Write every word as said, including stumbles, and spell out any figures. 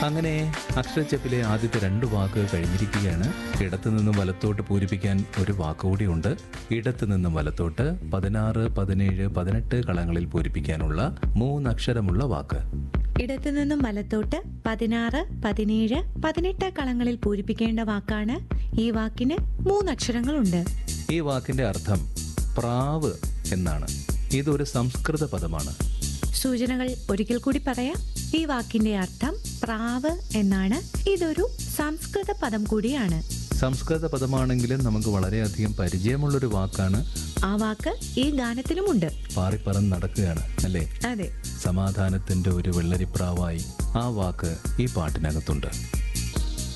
അങ്ങനെ അക്ഷരച്ചപ്പിലെ ആദ്യത്തെ രണ്ട് വാക്കുകൾ കഴിഞ്ഞിരിക്കുകയാണ്. ഇടത്തു നിന്നും വലത്തോട്ട് പൂരിപ്പിക്കാൻ ഒരു വാക്കുകൂടിയുണ്ട്. ഇടത്തു നിന്നും വലത്തോട്ട് പതിനാറ് പതിനേഴ് പതിനെട്ട് കളങ്ങളിൽ പൂരിപ്പിക്കാനുള്ള മൂന്നക്ഷരമുള്ള വാക്ക്. ഇടത്തു നിന്നും വലത്തോട്ട് പതിനാറ് പതിനേഴ് പതിനെട്ട് കളങ്ങളിൽ പൂരിപ്പിക്കേണ്ട വാക്കാണ്. ഈ വാക്കിന് മൂന്നക്ഷരങ്ങളുണ്ട്. ഈ വാക്കിന്റെ അർത്ഥം പ്രാവ് എന്നാണ്. ഇതൊരു സംസ്കൃത പദമാണ്. സൂചനകൾ ഒരിക്കൽ കൂടി പറയാം. ഈ വാക്കിന്റെ അർത്ഥം പ്രാവ് എന്നാണ്. ഇതൊരു സംസ്കൃത പദം കൂടിയാണ്. സംസ്കൃത പദമാണെങ്കിലും നമുക്ക് വളരെയധികം പരിചയമുള്ളൊരു വാക്കാണ്. ആ വാക്ക് ഈ ഗാനത്തിലുമുണ്ട്. പാറിപ്പറന്ന് നടക്കുകയാണ് അല്ലേ? അതെ. സമാധാനത്തിന്റെ ഒരു വെള്ളരിപ്രാവായി ആ വാക്ക് ഈ പാട്ടിനകത്തുണ്ട്.